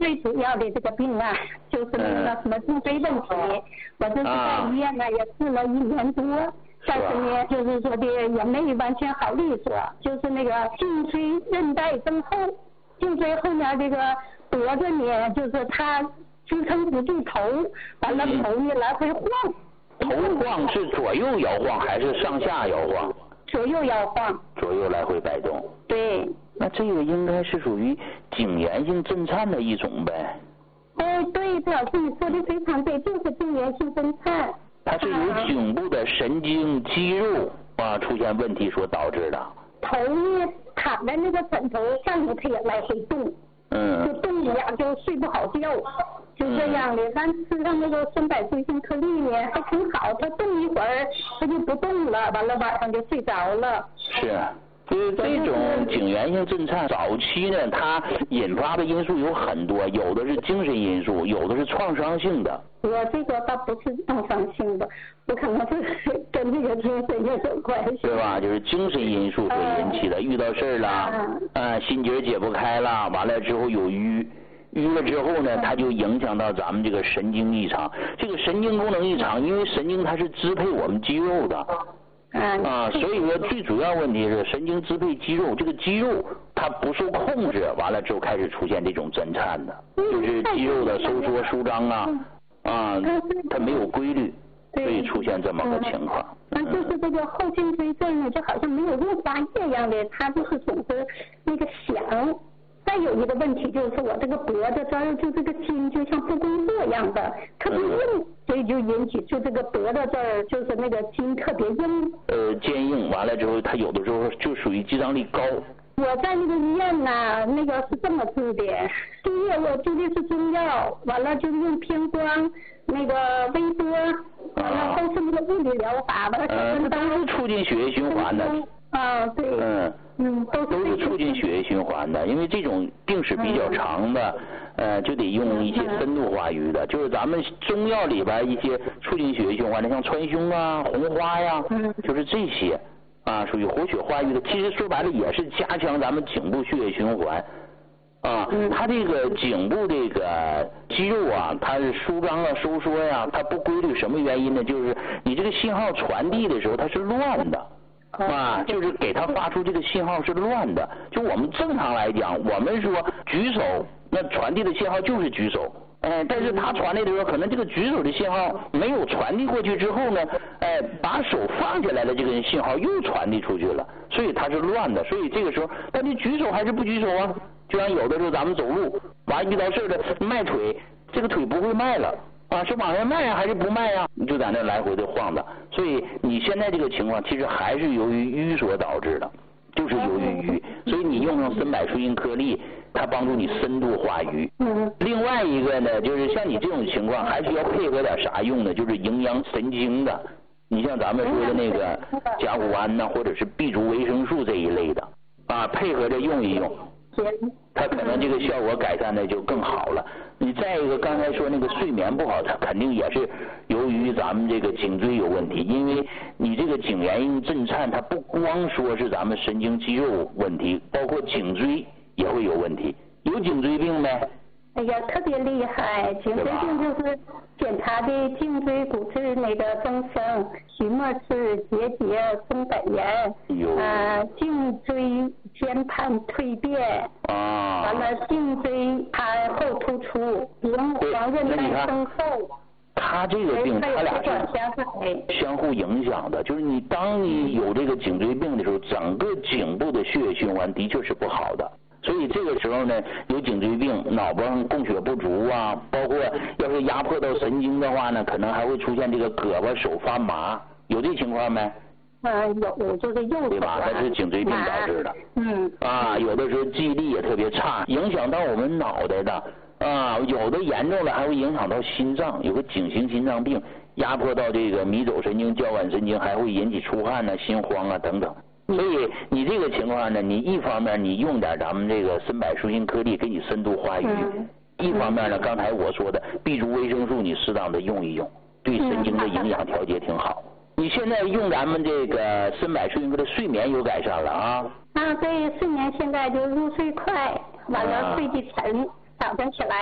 最主要的这个病啊，就是那个什么颈椎问题，我这是在医院呢也治了1年多，但是呢，就是说的也没完全好利索，就是那个颈椎韧带增厚，颈椎后面这个脖子呢，就是它支撑不住头，完了头呢来回晃。 头晃是左右摇晃还是上下摇晃？ 左右摇晃。 左右来回摆动。 对。 那这个应该是属于颈源性震颤的一种呗。 对，表示你说的非常对，就是颈源性震颤。 它是由颈部的神经肌肉出现问题所导致的。 头呢，躺在那个枕头上头，它也来回动。就动一下就睡不好觉，就这样的。但吃上那个300岁性颗粒呢，还挺好，它动一会儿它就不动了，完了晚上就睡着了。 是。就是这种颈源性震颤早期呢，它引发的因素有很多，有的是精神因素，有的是创伤性的。 我这个倒不是创伤性的，我可能是跟这个精神也有关系。 对吧？就是精神因素所引起的，遇到事儿了，心结解不开了，完了之后有淤了之后呢，它就影响到咱们这个神经异常。这个神经功能异常，因为神经它是支配我们肌肉的。所以说最主要问题是神经支配肌肉，这个肌肉它不受控制，完了之后开始出现这种震颤的，就是肌肉的收缩舒张它没有规律，所以出现这么个情况。 就是这个后颈椎症呢，就好像没有润滑液一样的，它就是总是那个响。再有一个问题就是我这个脖子这儿就这个筋就像不工作一样的，特别硬，所以就引起就这个脖子这儿就是那个筋特别硬。 坚硬，完了之后它有的时候就属于肌张力高。 我在那个医院呢，那个是这么治的，第一我治的是中药，完了就是用偏光、那个微波，完了都是那个物理疗法，完了都是促进血液循环的。 对。 都是促进血液循环的，因为这种病史比较长的，就得用一些深度化瘀的，就是咱们中药里边一些促进血液循环的，像川芎红花呀，就是这些属于活血化瘀的。其实说白了也是加强咱们颈部血液循环。它这个颈部这个肌肉它是舒张收缩呀，它不规律，什么原因呢？就是你这个信号传递的时候它是乱的。就是给它发出这个信号是乱的。就我们正常来讲，我们说举手，那传递的信号就是举手。但是它传递的时候，可能这个举手的信号没有传递过去之后呢，把手放下来的这个信号又传递出去了，所以它是乱的。所以这个时候，但你举手还是不举手啊？就像有的时候咱们走路，完遇到事了迈腿，这个腿不会迈了。是往上迈还是不迈啊？你就在那来回的晃的，所以你现在这个情况其实还是由于瘀所导致的，就是由于瘀，所以你用上300舒筋颗粒，它帮助你深度化瘀。另外一个呢，就是像你这种情况，还是要配合点啥用呢？就是营养神经的，你像咱们说的那个甲钴胺或者是碧竹维生素这一类的，配合着用一用。它可能这个效果改善的就更好了。你再一个刚才说那个睡眠不好，它肯定也是由于咱们这个颈椎有问题，因为你这个颈源性震颤，它不光说是咱们神经肌肉问题，包括颈椎也会有问题。有颈椎病没？ 哎呀，特别厉害！颈椎病就是检查的颈椎骨质那个增生、徐末氏结节、松本炎，颈椎间盘蜕变，完了颈椎盘后突出，黄韧带增厚。 他这个病，他俩是相互影响的。就是当你有这个颈椎病的时候，整个颈部的血液循环的确是不好的。所以这个时候呢，有颈椎病，脑部上供血不足包括要是压迫到神经的话呢，可能还会出现这个胳膊手发麻，有这情况没？ 有，就是右手对吧？它是颈椎病导致的。有的时候记忆力也特别差，影响到我们脑袋的。有的严重了还会影响到心脏，有个颈型心脏病，压迫到这个迷走神经、交感神经，还会引起出汗心慌等等。所以你这个情况呢，你一方面你用点咱们这个300舒筋颗粒给你深度化瘀，一方面呢，刚才我说的碧竹维生素你适当的用一用，对神经的营养调节挺好。你现在用咱们这个300舒筋颗粒，睡眠有改善了对，睡眠现在就入睡快，完了睡得沉，早晨起来